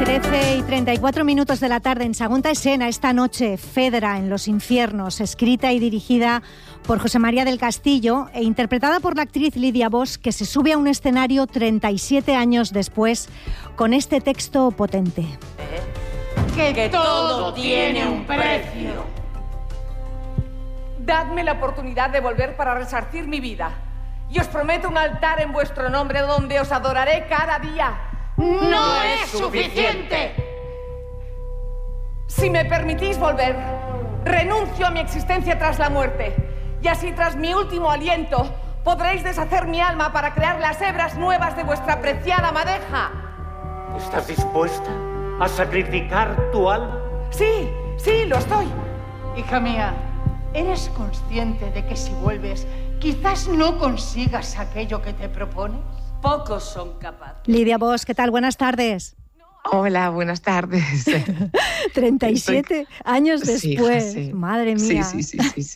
13:34 de la tarde en Segunda Escena, esta noche, Fedra en los infiernos, escrita y dirigida por José María del Castillo e interpretada por la actriz Lidia Bosch, que se sube a un escenario 37 años después con este texto potente. Que todo tiene un precio. Dadme la oportunidad de volver para resarcir mi vida. Y os prometo un altar en vuestro nombre donde os adoraré cada día. ¡No es suficiente! Si me permitís volver, renuncio a mi existencia tras la muerte. Y así, tras mi último aliento, podréis deshacer mi alma para crear las hebras nuevas de vuestra preciada madeja. ¿Estás dispuesta a sacrificar tu alma? Sí, lo estoy. Hija mía, ¿eres consciente de que si vuelves, quizás no consigas aquello que te propones? Pocos son capaces. Lidia Bosch, ¿qué tal? Buenas tardes. Hola, buenas tardes. 37 años después. Sí. Madre mía. Sí.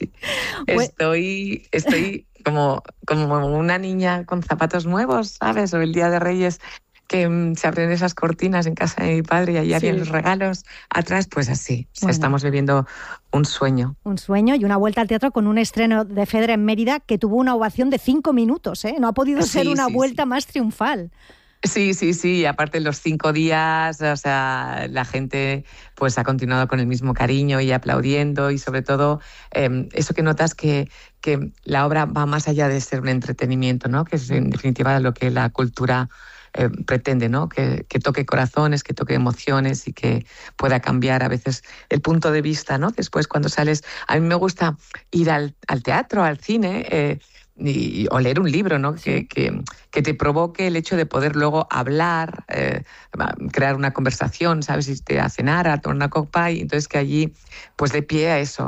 Estoy como una niña con zapatos nuevos, ¿sabes? O el Día de Reyes, que se abren esas cortinas en casa de mi padre y allí había los regalos atrás, pues así. Bueno. Estamos viviendo un sueño. Un sueño y una vuelta al teatro con un estreno de Fedra en Mérida que tuvo una ovación de 5 minutos, ¿eh? No ha podido ser una vuelta más triunfal. Sí, aparte los 5 días, o sea, la gente pues ha continuado con el mismo cariño y aplaudiendo y sobre todo eso que notas que la obra va más allá de ser un entretenimiento, ¿no? Que es en definitiva lo que la cultura pretende, ¿no? Que toque corazones, que toque emociones y que pueda cambiar a veces el punto de vista, ¿no? Después cuando sales, a mí me gusta ir al teatro, al cine, o leer un libro, ¿no? Sí. Que te provoque el hecho de poder luego hablar, crear una conversación, ¿sabes? Irte a cenar, a tomar una copa y entonces que allí pues dé pie a eso,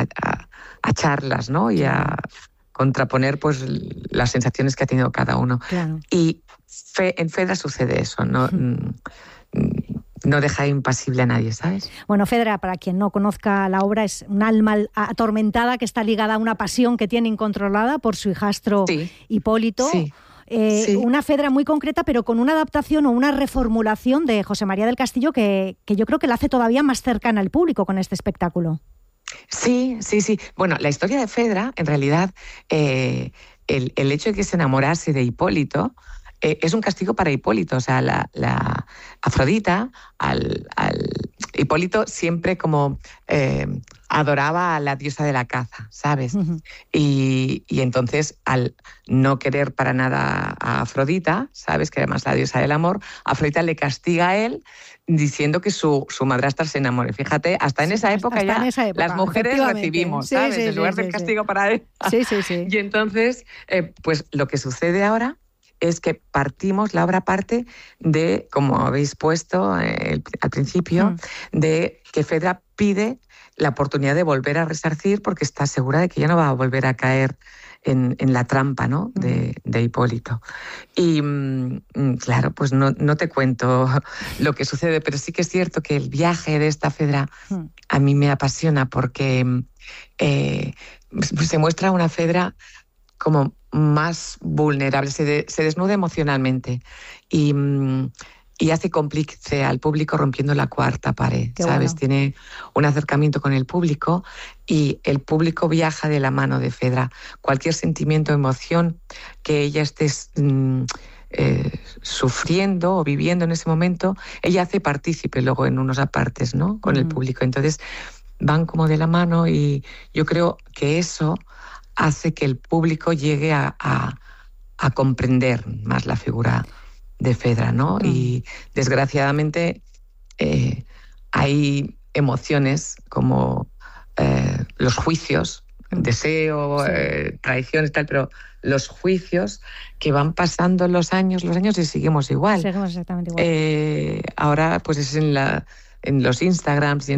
a charlas, ¿no? Y a contraponer pues las sensaciones que ha tenido cada uno. Claro. Y en Fedra sucede eso, ¿no? No deja impasible a nadie, ¿sabes? Bueno, Fedra, para quien no conozca la obra, es un alma atormentada que está ligada a una pasión que tiene incontrolada por su hijastro Hipólito. Sí. Una Fedra muy concreta, pero con una adaptación o una reformulación de José María del Castillo que yo creo que la hace todavía más cercana al público con este espectáculo. Sí. Bueno, la historia de Fedra, en realidad, el hecho de que se enamorase de Hipólito es un castigo para Hipólito. O sea, la Afrodita, al Hipólito siempre como adoraba a la diosa de la caza, ¿sabes? Uh-huh. Y entonces, al no querer para nada a Afrodita, ¿sabes? Que además la diosa del amor, Afrodita le castiga a él diciendo que su madrastra se enamore. Fíjate, hasta en esa época ya las mujeres recibimos, ¿sabes? En lugar del castigo para él. Sí. Y entonces, pues lo que sucede ahora es que la obra parte de, como habéis puesto al principio, de que Fedra pide la oportunidad de volver a resarcir porque está segura de que ya no va a volver a caer en la trampa, ¿no? de Hipólito. Y claro, pues no te cuento lo que sucede, pero sí que es cierto que el viaje de esta Fedra a mí me apasiona porque se muestra una Fedra como más vulnerable, se desnuda emocionalmente y hace cómplice al público rompiendo la cuarta pared, Qué ¿sabes? Bueno. Tiene un acercamiento con el público y el público viaja de la mano de Fedra. Cualquier sentimiento o emoción que ella esté sufriendo o viviendo en ese momento, ella hace partícipe luego en unos apartes, ¿no? Con el público. Entonces van como de la mano y yo creo que eso hace que el público llegue a comprender más la figura de Fedra, ¿no? Y desgraciadamente hay emociones como los juicios, deseo, traición y tal, pero los juicios que van pasando los años y seguimos igual. Seguimos exactamente igual. Ahora pues es en los Instagrams y